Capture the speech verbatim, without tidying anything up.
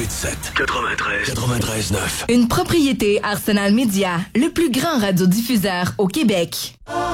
huit sept, quatre-vingt-treize, quatre-vingt-treize neuf. Une propriété Arsenal Média, le plus grand radiodiffuseur au Québec.